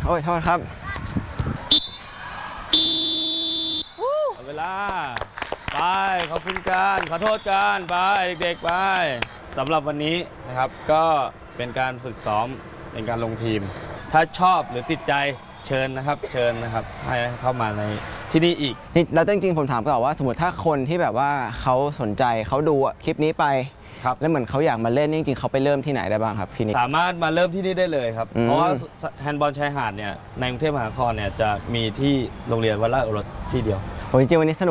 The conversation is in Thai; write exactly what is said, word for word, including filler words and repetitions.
โอ้ยโทษครับเวลาไปขอบคุณกันขอโทษกันไปเด็กๆไปสำหรับวันนี้นะครับก็เป็นการฝึกซ้อมเป็นการลงทีมถ้าชอบหรือติดใจเชิญนะครับเชิญนะครับให้เข้ามาในที่นี่อีกนี่แล้วจริงๆผมถามต่อว่าสมมติถ้าคนที่แบบว่าเขาสนใจเขาดูคลิปนี้ไปแล้วเหมือนเขาอยากมาเล่นจริงๆเขาไปเริ่มที่ไหนได้บ้างครับพี่นิกสามารถมาเริ่มที่นี่ได้เลยครับเพราะว่าแฮนด์บอลชายหาดเนี่ยในกรุงเทพมหานครเนี่ยจะมีที่โรงเรียนวัดราชโอรสที่เดียวโอ้ยจริงๆวันนี้สนุก